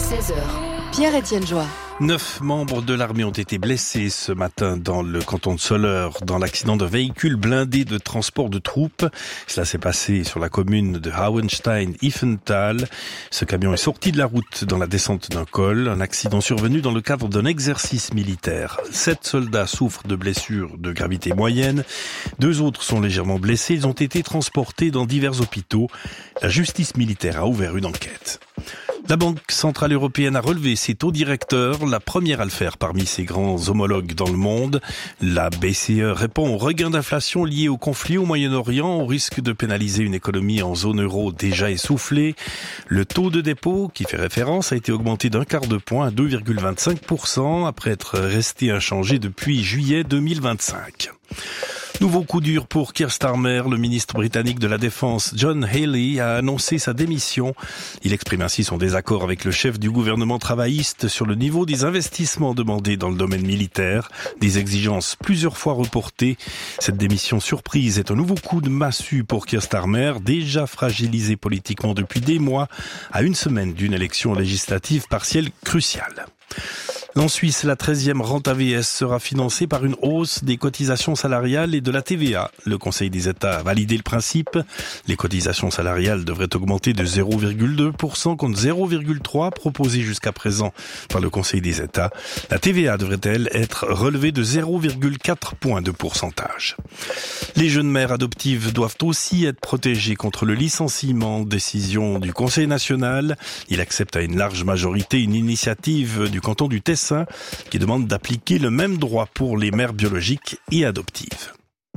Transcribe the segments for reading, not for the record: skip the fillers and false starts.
16h. Pierre-Étienne Joie. 9 membres de l'armée ont été blessés ce matin dans le canton de Soleure dans l'accident d'un véhicule blindé de transport de troupes. Cela s'est passé sur la commune de Hauenstein-Iffental. Ce camion est sorti de la route dans la descente d'un col. Un accident survenu dans le cadre d'un exercice militaire. 7 soldats souffrent de blessures de gravité moyenne. 2 autres sont légèrement blessés. Ils ont été transportés dans divers hôpitaux. La justice militaire a ouvert une enquête. La Banque centrale européenne a relevé ses taux directeurs, la première à le faire parmi ses grands homologues dans le monde. La BCE répond au regain d'inflation lié au conflit au Moyen-Orient, au risque de pénaliser une économie en zone euro déjà essoufflée. Le taux de dépôt, qui fait référence, a été augmenté d'un quart de point à 2,25% après être resté inchangé depuis juillet 2025. Nouveau coup dur pour Keir Starmer. Le ministre britannique de la Défense, John Healey, a annoncé sa démission. Il exprime ainsi son désaccord avec le chef du gouvernement travailliste sur le niveau des investissements demandés dans le domaine militaire, des exigences plusieurs fois reportées. Cette démission surprise est un nouveau coup de massue pour Keir Starmer, déjà fragilisé politiquement depuis des mois, à une semaine d'une élection législative partielle cruciale. En Suisse, la 13e rente AVS sera financée par une hausse des cotisations salariales et de la TVA. Le Conseil des États a validé le principe. Les cotisations salariales devraient augmenter de 0,2% contre 0,3% proposé jusqu'à présent par le Conseil des États. La TVA devrait, elle, être relevée de 0,4 points de pourcentage. Les jeunes mères adoptives doivent aussi être protégées contre le licenciement. Décision du Conseil national. Il accepte à une large majorité une initiative du canton du Tessin qui demande d'appliquer le même droit pour les mères biologiques et adoptives.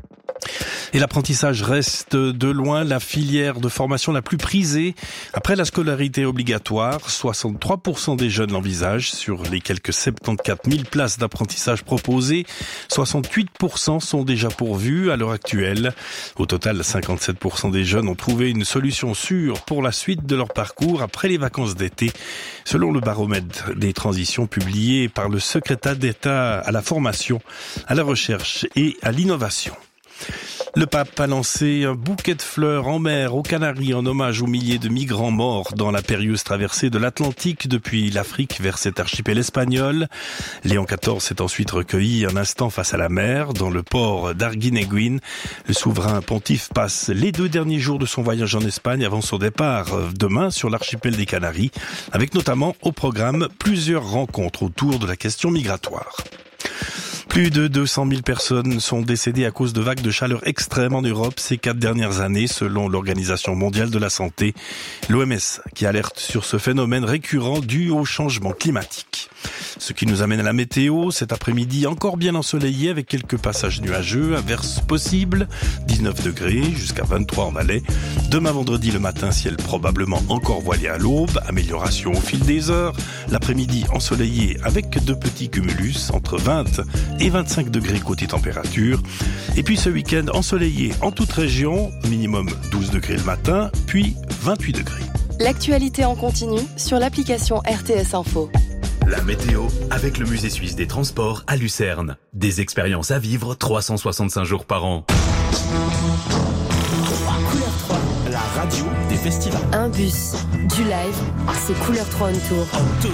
Et l'apprentissage reste de loin la filière de formation la plus prisée. Après la scolarité obligatoire, 63% des jeunes l'envisagent. Sur les quelques 74 000 places d'apprentissage proposées, 68% sont déjà pourvues à l'heure actuelle. Au total, 57% des jeunes ont trouvé une solution sûre pour la suite de leur parcours après les vacances d'été, selon le baromètre des transitions publié par le secrétaire d'État à la formation, à la recherche et à l'innovation. Le pape a lancé un bouquet de fleurs en mer aux Canaries en hommage aux milliers de migrants morts dans la périlleuse traversée de l'Atlantique depuis l'Afrique vers cet archipel espagnol. Léon XIV s'est ensuite recueilli un instant face à la mer dans le port d'Arguineguín. Le souverain pontife passe les 2 derniers jours de son voyage en Espagne avant son départ demain sur l'archipel des Canaries, avec notamment au programme plusieurs rencontres autour de la question migratoire. Plus de 200 000 personnes sont décédées à cause de vagues de chaleur extrêmes en Europe ces 4 dernières années, selon l'Organisation mondiale de la santé, l'OMS, qui alerte sur ce phénomène récurrent dû au changement climatique. Ce qui nous amène à la météo, cet après-midi encore bien ensoleillé avec quelques passages nuageux, averses possibles, 19 degrés jusqu'à 23 en Valais. Demain vendredi le matin, ciel probablement encore voilé à l'aube, amélioration au fil des heures. L'après-midi ensoleillé avec de petits cumulus entre 20 et 25 degrés côté température. Et puis ce week-end ensoleillé en toute région, minimum 12 degrés le matin, puis 28 degrés. L'actualité en continu sur l'application RTS Info. La météo avec le Musée suisse des transports à Lucerne. Des expériences à vivre 365 jours par an. Couleur 3. La radio des festivals. Un bus, du live, c'est Couleur 3 on tour. On tour.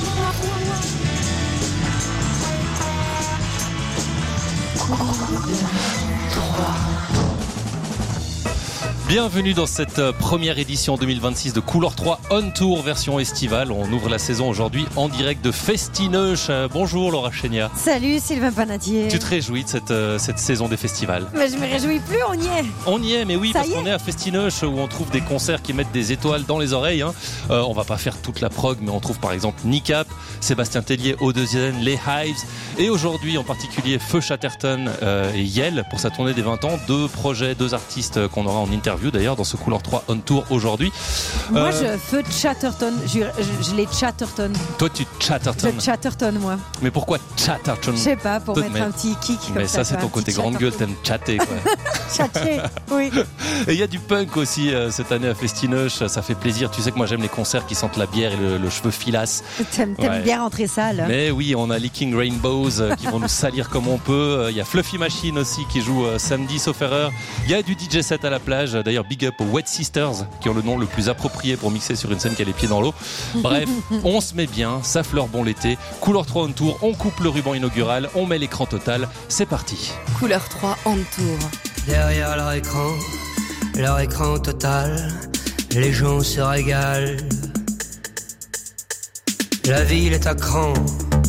Bienvenue dans cette première édition 2026 de Couleur 3 On Tour version estivale. On ouvre la saison aujourd'hui en direct de Festineuch. Bonjour Laura Chénia. Salut Sylvain Panatier. Tu te réjouis de cette saison des festivals? Mais je me réjouis plus, on y est. On y est, mais oui, Ça parce qu'on est à Festineuch où on trouve des concerts qui mettent des étoiles dans les oreilles. On va pas faire toute la prog, mais on trouve par exemple Nicap, Sébastien Tellier, Odezienne, les Hives et aujourd'hui en particulier Feu Chatterton et Yel pour sa tournée des 20 ans. 2 projets, 2 artistes qu'on aura en interview d'ailleurs dans ce Couleur 3 On Tour aujourd'hui. Moi je feu Chatterton, je l'ai Chatterton. Toi tu Chatterton. Je Chatterton moi. Mais pourquoi Chatterton? Je sais pas, pour mettre un petit kick comme mais ça c'est quoi, ton côté petit grande gueule, t'aimes chatter quoi. Chatter, oui. Et il y a du punk aussi cette année à Festineuch, ça fait plaisir. Tu sais que moi j'aime les concerts qui sentent la bière et le cheveu filasse. T'aimes bien rentrer sale. Mais oui, on a Leaking Rainbows qui vont nous salir comme on peut. Il y a Fluffy Machine aussi qui joue samedi sauf erreur. Il y a du DJ set à la plage. D'ailleurs, big up aux Wet Sisters, qui ont le nom le plus approprié pour mixer sur une scène qui a les pieds dans l'eau. Bref, on se met bien, ça fleure bon l'été. Couleur 3 on tour, on coupe le ruban inaugural, on met l'écran total, c'est parti. Couleur 3 on tour. Derrière leur écran total, les gens se régalent. La ville est à cran,